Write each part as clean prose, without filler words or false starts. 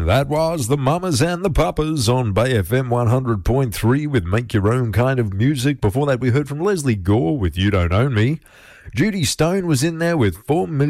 That was the Mamas and the Papas on Bay FM 100.3 with Make Your Own Kind of Music. Before that, we heard from Leslie Gore with You Don't Own Me. Judy Stone was in there with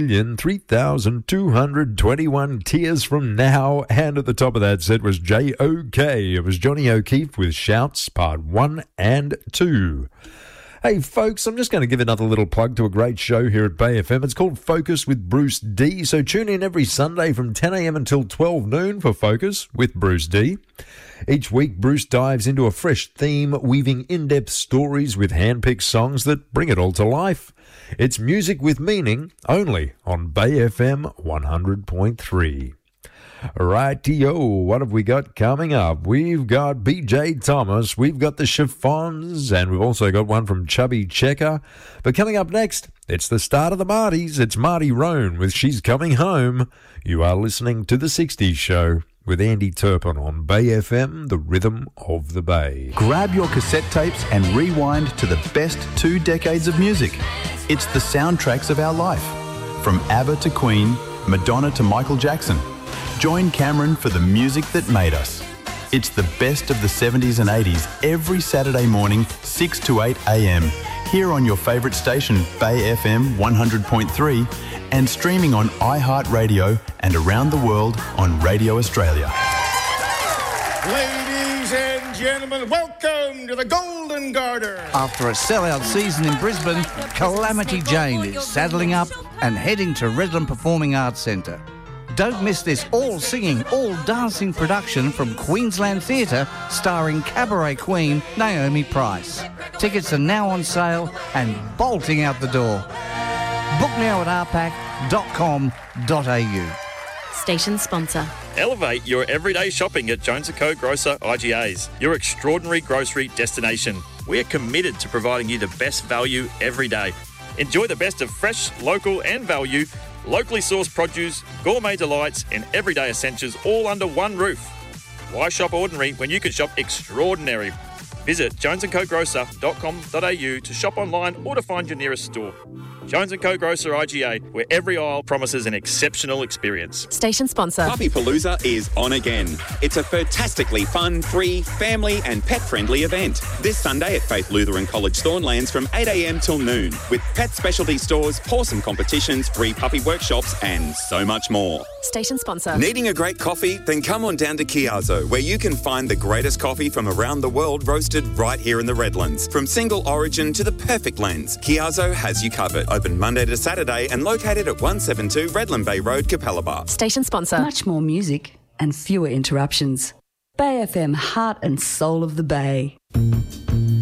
4,003,221 Tears From Now. And at the top of that set was J.O.K. It was Johnny O'Keefe with Shouts Part 1 and 2. Hey folks, I'm just going to give another little plug to a great show here at Bay FM. It's called Focus with Bruce D. So tune in every Sunday from 10 a.m. until 12 noon for Focus with Bruce D. Each week, Bruce dives into a fresh theme, weaving in-depth stories with hand-picked songs that bring it all to life. It's music with meaning, only on Bay FM 100.3. Rightio, what have we got coming up? We've got BJ Thomas, we've got the Chiffons, and we've also got one from Chubby Checker. But coming up next, it's the start of the Martys. It's Marty Roan with She's Coming Home. You are listening to The 60s Show with Andy Turpin on Bay FM, the rhythm of the Bay. Grab your cassette tapes and rewind to the best 2 decades of music. It's the soundtracks of our life. From ABBA to Queen, Madonna to Michael Jackson. Join Cameron for the music that made us. It's the best of the 70s and 80s every Saturday morning, 6 to 8 a.m. here on your favourite station, Bay FM 100.3, and streaming on iHeartRadio and around the world on Radio Australia. Ladies and gentlemen, welcome to the Golden Garter. After a sellout season in Brisbane, Calamity Jane is saddling up and heading to Redland Performing Arts Centre. Don't miss this all-singing, all-dancing production from Queensland Theatre starring cabaret queen Naomi Price. Tickets are now on sale and bolting out the door. Book now at rpac.com.au. Station sponsor. Elevate your everyday shopping at Jones & Co Grocer IGAs, your extraordinary grocery destination. We are committed to providing you the best value every day. Enjoy the best of fresh, local and value, locally sourced produce, gourmet delights and everyday essentials all under one roof. Why shop ordinary when you can shop extraordinary? Visit jonesandcogrocer.com.au to shop online or to find your nearest store. Jones & Co Grocer IGA, where every aisle promises an exceptional experience. Station sponsor. Puppypalooza is on again. It's a fantastically fun, free, family and pet-friendly event. This Sunday at Faith Lutheran College Thornlands from 8 a.m. till noon with pet specialty stores, awesome competitions, free puppy workshops and so much more. Station sponsor. Needing a great coffee? Then come on down to Chiazo, where you can find the greatest coffee from around the world roasted right here in the Redlands. From single origin to the perfect blends, Chiazo has you covered. Open Monday to Saturday and located at 172 Redland Bay Road, Capalaba. Station sponsor. Much more music and fewer interruptions. Bay FM, heart and soul of the Bay.